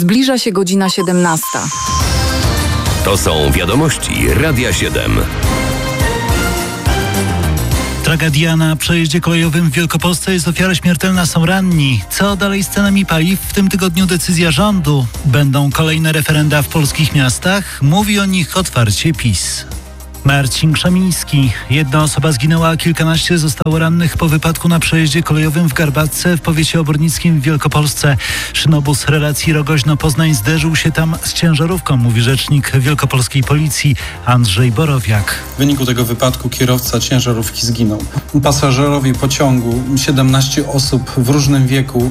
Zbliża się godzina 17. To są wiadomości Radia 7. Tragedia na przejeździe kolejowym w Wielkopolsce. Jest ofiara śmiertelna, są ranni. Co dalej z cenami paliw? W tym tygodniu decyzja rządu. Będą kolejne referenda w polskich miastach? Mówi o nich otwarcie PiS. Marcin Krzemiński. Jedna osoba zginęła, a kilkanaście zostało rannych po wypadku na przejeździe kolejowym w Garbatce w powiecie obornickim w Wielkopolsce. Szynobus relacji Rogoźno-Poznań zderzył się tam z ciężarówką, mówi rzecznik wielkopolskiej policji Andrzej Borowiak. W wyniku tego wypadku kierowca ciężarówki zginął. Pasażerowie pociągu, 17 osób w różnym wieku,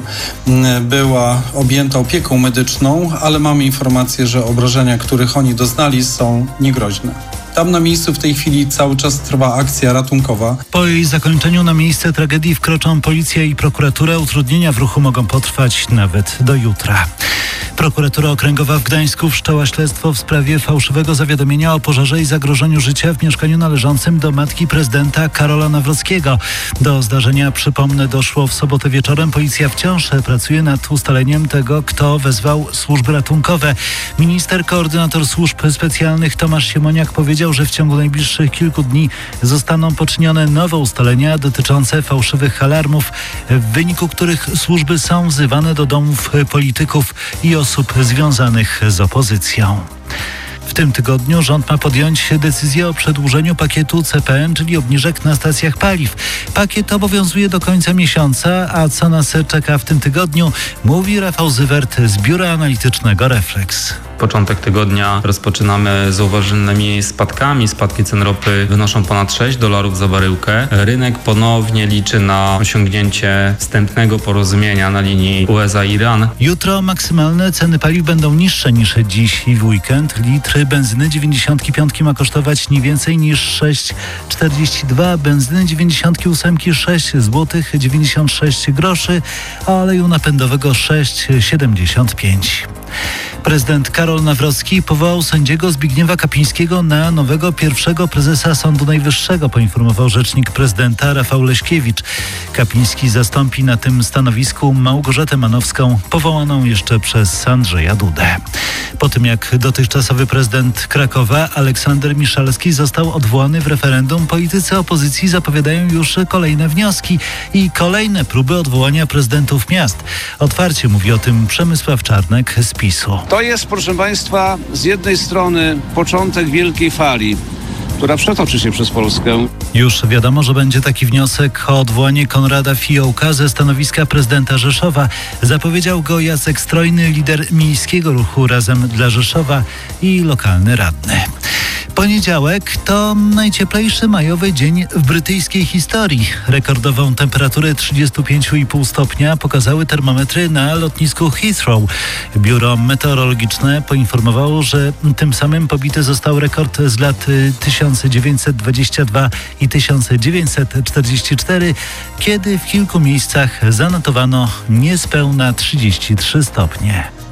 była objęta opieką medyczną, ale mamy informację, że obrażenia, których oni doznali, są niegroźne. Tam na miejscu w tej chwili cały czas trwa akcja ratunkowa. Po jej zakończeniu na miejsce tragedii wkroczą policja i prokuratura. Utrudnienia w ruchu mogą potrwać nawet do jutra. Prokuratura Okręgowa w Gdańsku wszczęła śledztwo w sprawie fałszywego zawiadomienia o pożarze i zagrożeniu życia w mieszkaniu należącym do matki prezydenta Karola Nawrockiego. Do zdarzenia, przypomnę, doszło w sobotę wieczorem. Policja wciąż pracuje nad ustaleniem tego, kto wezwał służby ratunkowe. Minister koordynator służb specjalnych Tomasz Siemoniak powiedział, że w ciągu najbliższych kilku dni zostaną poczynione nowe ustalenia dotyczące fałszywych alarmów, w wyniku których służby są wzywane do domów polityków i osób związanych z opozycją. W tym tygodniu rząd ma podjąć decyzję o przedłużeniu pakietu CPN, czyli obniżek na stacjach paliw. Pakiet obowiązuje do końca miesiąca, a co nas czeka w tym tygodniu, mówi Rafał Zywert z Biura Analitycznego Reflex. Początek tygodnia rozpoczynamy z zauważonymi spadkami. Spadki cen ropy wynoszą ponad $6 za baryłkę. Rynek ponownie liczy na osiągnięcie wstępnego porozumienia na linii USA-Iran. Jutro maksymalne ceny paliw będą niższe niż dziś i w weekend. Litr benzyny 95 ma kosztować nie więcej niż 6,42, benzyny 98 6 zł 96 groszy, a oleju napędowego 6,75. Prezydent Karol Nawrocki powołał sędziego Zbigniewa Kapińskiego na nowego pierwszego prezesa Sądu Najwyższego, poinformował rzecznik prezydenta Rafał Leśkiewicz. Kapiński zastąpi na tym stanowisku Małgorzatę Manowską, powołaną jeszcze przez Andrzeja Dudę. Po tym jak dotychczasowy prezydent Krakowa Aleksander Miszalski został odwołany w referendum, politycy opozycji zapowiadają już kolejne wnioski i kolejne próby odwołania prezydentów miast. Otwarcie mówi o tym Przemysław Czarnek z PiS-u. To jest, proszę Państwa, z jednej strony początek wielkiej fali, która przetoczy się przez Polskę. Już wiadomo, że będzie taki wniosek o odwołanie Konrada Fiołka ze stanowiska prezydenta Rzeszowa. Zapowiedział go Jacek Strojny, lider miejskiego ruchu Razem dla Rzeszowa i lokalny radny. Poniedziałek to najcieplejszy majowy dzień w brytyjskiej historii. Rekordową temperaturę 35,5 stopnia pokazały termometry na lotnisku Heathrow. Biuro Meteorologiczne poinformowało, że tym samym pobity został rekord z lat 1922 i 1944, kiedy w kilku miejscach zanotowano niespełna 33 stopnie.